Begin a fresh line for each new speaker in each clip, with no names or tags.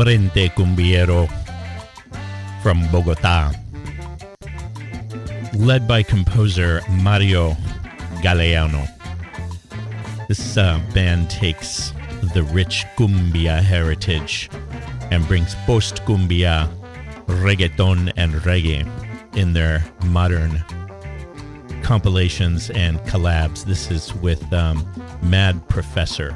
Frente Cumbiero from Bogota, led by composer Mario Galeano. This band takes the rich cumbia heritage and brings post-cumbia, reggaeton, and reggae in their modern compilations and collabs. This is with Mad Professor.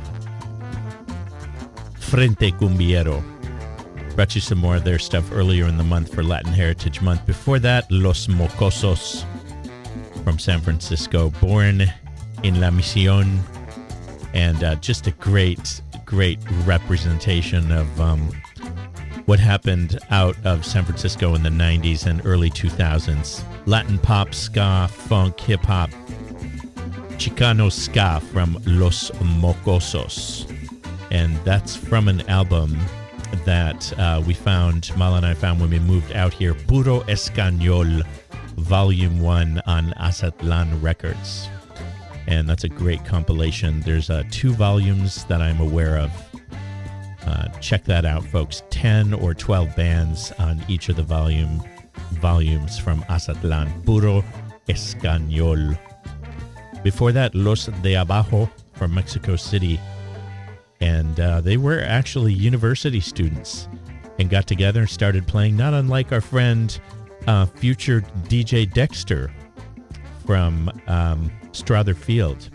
Frente Cumbiero. Brought you some more of their stuff earlier in the month for Latin Heritage Month. Before that, Los Mocosos from San Francisco, born in La Misión, and just a great representation of what happened out of San Francisco in the 90s and early 2000s. Latin pop, ska, funk, hip-hop, Chicano ska from Los Mocosos. And that's from an album that we found, Mala and I found when we moved out here, Puro Español, Volume 1 on Azatlan Records. And that's a great compilation. There's 2 volumes that I'm aware of. Check that out, folks. 10 or 12 bands on each of the volumes from Azatlan. Puro Español. Before that, Los de Abajo from Mexico City. And they were actually university students and got together and started playing, not unlike our friend, future DJ Dexter from Strother Field.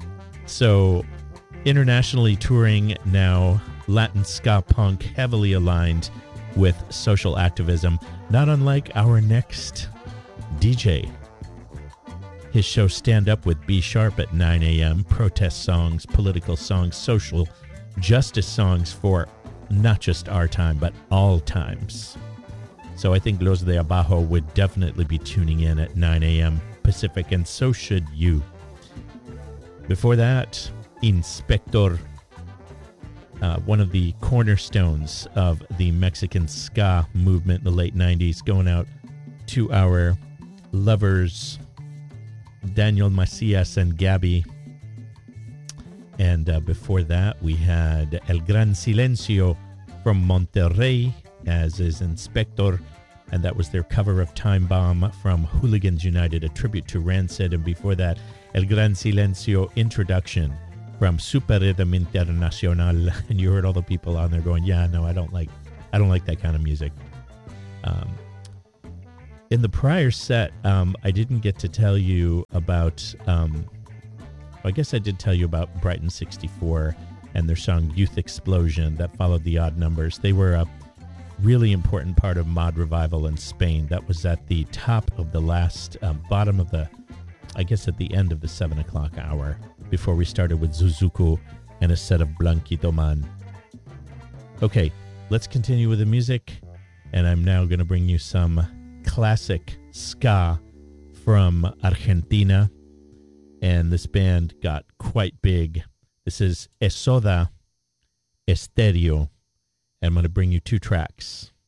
So internationally touring now, Latin ska punk, heavily aligned with social activism, not unlike our next DJ. His show Stand Up with B Sharp at 9 a.m., protest songs, political songs, social justice songs for not just our time, but all times. So I think Los de Abajo would definitely be tuning in at 9 a.m. Pacific, and so should you. Before that, Inspector, one of the cornerstones of the Mexican ska movement in the late 90s, going out to our lovers, Daniel Macias and Gabby. And before that, we had El Gran Silencio from Monterrey, as is Inspector, and that was their cover of Time Bomb from Hooligans United, a tribute to Rancid. And before that, El Gran Silencio Introduction from Super Rhythm Internacional. And you heard all the people on there going, yeah, no, I don't like that kind of music. In the prior set, I didn't get to tell you about... I guess I did tell you about Brighton 64 and their song Youth Explosion that followed the Odd Numbers. They were a really important part of mod revival in Spain. That was at the top of the last, bottom of the, I guess at the end of the 7 o'clock hour, before we started with Zuzuku and a set of Blanquito Man. Okay, let's continue with the music, and I'm now going to bring you some classic ska from Argentina. And this band got quite big. This is Esoda Estéreo. And I'm going to bring you 2 tracks.